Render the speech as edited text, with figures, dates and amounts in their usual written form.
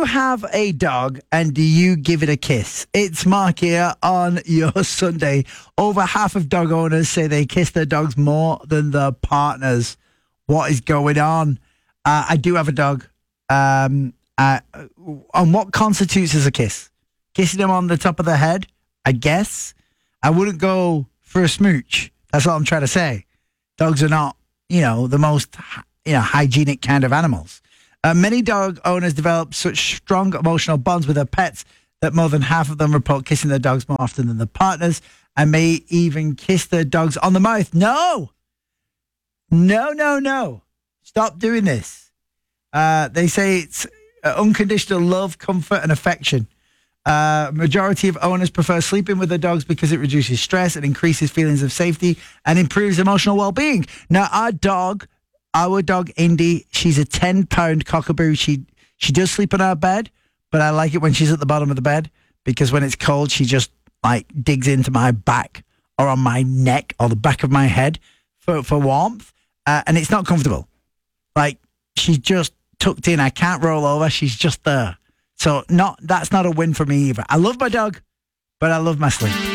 you have a dog and do you give it a kiss? It's Mark here on your Sunday. Over half of dog owners say they kiss their dogs more than their partners. What is going on? I do have a dog. On what constitutes as a kiss? Kissing them on the top of the head, I guess. I wouldn't go for a smooch. That's what I'm trying to say. Dogs are not, the most, hygienic kind of animals. Many dog owners develop such strong emotional bonds with their pets that more than half of them report kissing their dogs more often than their partners and may even kiss their dogs on the mouth. No. Stop doing this. They say it's unconditional love, comfort, and affection. Majority of owners prefer sleeping with their dogs because it reduces stress and increases feelings of safety and improves emotional well-being. Now, our dog, Indy, she's a 10-pound cockapoo. She does sleep on our bed, but I like it when she's at the bottom of the bed because when it's cold, she just digs into my back or on my neck or the back of my head for warmth, and it's not comfortable. She's just tucked in. I can't roll over. She's just there. So that's not a win for me either. I love my dog, but I love my sleep.